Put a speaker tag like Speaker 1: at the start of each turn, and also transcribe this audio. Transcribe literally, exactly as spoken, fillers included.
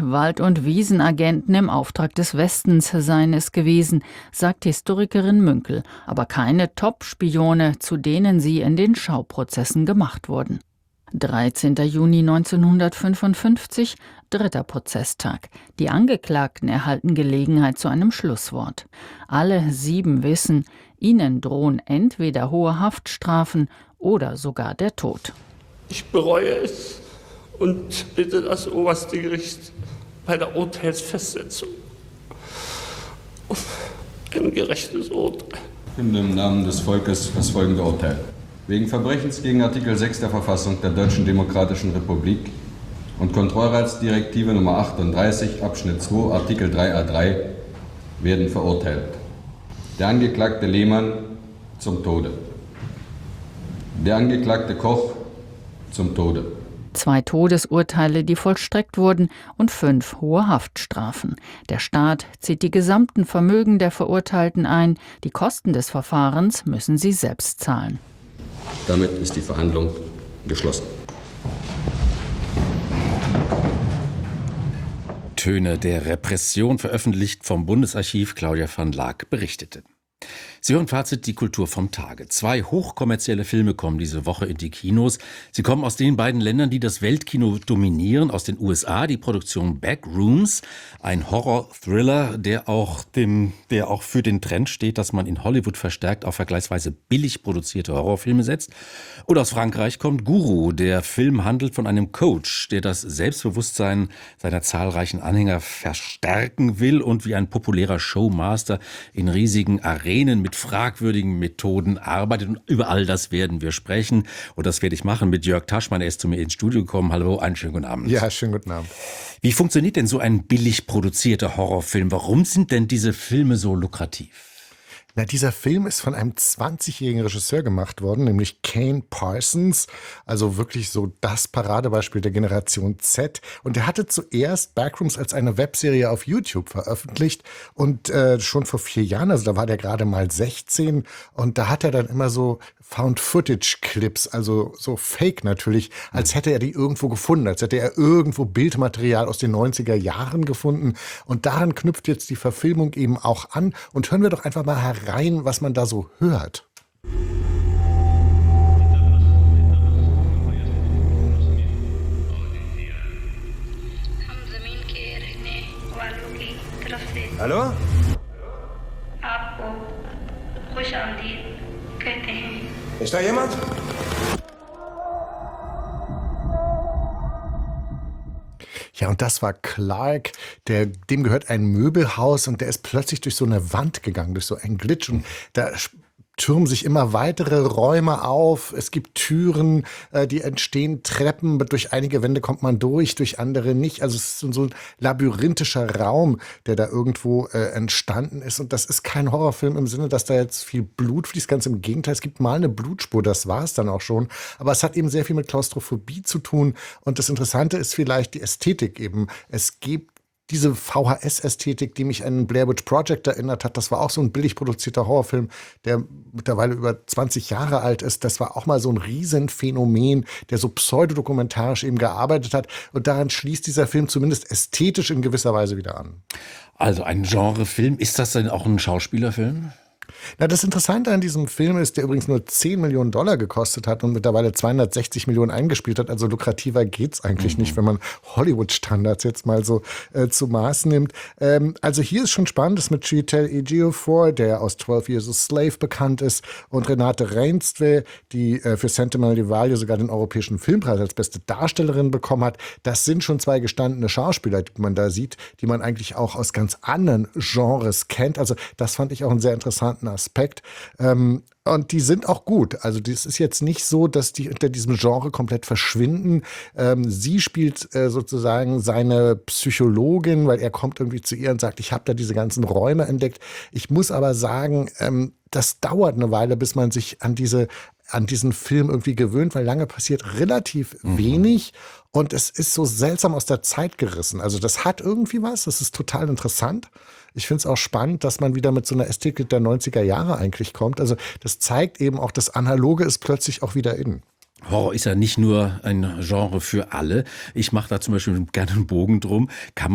Speaker 1: Wald- und Wiesenagenten im Auftrag des Westens seien es gewesen, sagt Historikerin Münkel, aber keine Top-Spione, zu denen sie in den Schauprozessen gemacht wurden. dreizehnter Juni neunzehnhundertfünfundfünfzig, dritter Prozesstag. Die Angeklagten erhalten Gelegenheit zu einem Schlusswort. Alle sieben wissen, ihnen drohen entweder hohe Haftstrafen oder sogar der Tod.
Speaker 2: Ich bereue es und bitte das oberste Gericht bei der Urteilsfestsetzung um ein gerechtes Urteil.
Speaker 3: Ich finde im Namen des Volkes das folgende Urteil. Wegen Verbrechens gegen Artikel sechs der Verfassung der Deutschen Demokratischen Republik und Kontrollratsdirektive Nummer achtunddreißig, Abschnitt zwei, Artikel drei a drei werden verurteilt. Der Angeklagte Lehmann zum Tode. Der Angeklagte Koch zum Tode.
Speaker 1: Zwei Todesurteile, die vollstreckt wurden, und fünf hohe Haftstrafen. Der Staat zieht die gesamten Vermögen der Verurteilten ein. Die Kosten des Verfahrens müssen sie selbst zahlen.
Speaker 3: Damit ist die Verhandlung geschlossen.
Speaker 4: Töne der Repression, veröffentlicht vom Bundesarchiv. Claudia van Laak berichtete. Sie hören Fazit, die Kultur vom Tage. Zwei hochkommerzielle Filme kommen diese Woche in die Kinos. Sie kommen aus den beiden Ländern, die das Weltkino dominieren, aus den U S A. Die Produktion Backrooms, ein Horror-Thriller, der auch, dem, der auch für den Trend steht, dass man in Hollywood verstärkt auf vergleichsweise billig produzierte Horrorfilme setzt. Und aus Frankreich kommt Guru. Der Film handelt von einem Coach, der das Selbstbewusstsein seiner zahlreichen Anhänger verstärken will und wie ein populärer Showmaster in riesigen Arenen mit fragwürdigen Methoden arbeitet. Und über all das werden wir sprechen. Und das werde ich machen mit Jörg Taschmann. Er ist zu mir ins Studio gekommen. Hallo, einen schönen guten Abend.
Speaker 5: Ja, schönen guten Abend.
Speaker 4: Wie funktioniert denn so ein billig produzierter Horrorfilm? Warum sind denn diese Filme so lukrativ?
Speaker 5: Na, dieser Film ist von einem zwanzigjährigen Regisseur gemacht worden, nämlich Kane Parsons, also wirklich so das Paradebeispiel der Generation Z. Und er hatte zuerst Backrooms als eine Webserie auf YouTube veröffentlicht und äh, schon vor vier Jahren, also da war der gerade mal sechzehn, und da hat er dann immer so Found-Footage-Clips, also so Fake natürlich, als hätte er die irgendwo gefunden, als hätte er irgendwo Bildmaterial aus den neunziger Jahren gefunden. Und daran knüpft jetzt die Verfilmung eben auch an. Und hören wir doch einfach mal herein, was man da so hört.
Speaker 6: Hallo? Ist da jemand?
Speaker 5: Ja, und das war Clark, der, dem gehört ein Möbelhaus und der ist plötzlich durch so eine Wand gegangen, durch so einen Glitch, und da türmen sich immer weitere Räume auf. Es gibt Türen, äh, die entstehen, Treppen. Durch einige Wände kommt man durch, durch andere nicht. Also es ist so, so ein labyrinthischer Raum, der da irgendwo äh, entstanden ist. Und das ist kein Horrorfilm im Sinne, dass da jetzt viel Blut fließt. Ganz im Gegenteil, es gibt mal eine Blutspur, das war es dann auch schon. Aber es hat eben sehr viel mit Klaustrophobie zu tun. Und das Interessante ist vielleicht die Ästhetik eben. Es gibt diese V H S-Ästhetik, die mich an Blair Witch Project erinnert hat. Das war auch so ein billig produzierter Horrorfilm, der mittlerweile über zwanzig Jahre alt ist. Das war auch mal so ein Riesenphänomen, der so pseudodokumentarisch eben gearbeitet hat. Und daran schließt dieser Film zumindest ästhetisch in gewisser Weise wieder an.
Speaker 4: Also ein Genrefilm. Ist das denn auch ein Schauspielerfilm?
Speaker 5: Na, das Interessante an diesem Film ist, der übrigens nur zehn Millionen Dollar gekostet hat und mittlerweile zweihundertsechzig Millionen eingespielt hat. Also lukrativer geht's eigentlich mhm. nicht, wenn man Hollywood-Standards jetzt mal so äh, zu Maß nimmt. Ähm, also hier ist schon spannend, das mit Chiwetel Ejiofor, der aus twelve Years a Slave bekannt ist, und Renate Reinsve, die äh, für Sentimental Value sogar den Europäischen Filmpreis als beste Darstellerin bekommen hat. Das sind schon zwei gestandene Schauspieler, die man da sieht, die man eigentlich auch aus ganz anderen Genres kennt. Also das fand ich auch einen sehr interessanten Aspekt. Ähm, und die sind auch gut. Also das ist jetzt nicht so, dass die unter diesem Genre komplett verschwinden. Ähm, sie spielt äh, sozusagen seine Psychologin, weil er kommt irgendwie zu ihr und sagt, ich habe da diese ganzen Räume entdeckt. Ich muss aber sagen, ähm, das dauert eine Weile, bis man sich an diese an diesen Film irgendwie gewöhnt, weil lange passiert relativ mhm. wenig und es ist so seltsam aus der Zeit gerissen. Also das hat irgendwie was, das ist total interessant. Ich finde es auch spannend, dass man wieder mit so einer Ästhetik der neunziger Jahre eigentlich kommt. Also das zeigt eben auch, das Analoge ist plötzlich auch wieder in.
Speaker 4: Horror ist ja nicht nur ein Genre für alle. Ich mache da zum Beispiel gerne einen Bogen drum. Kann man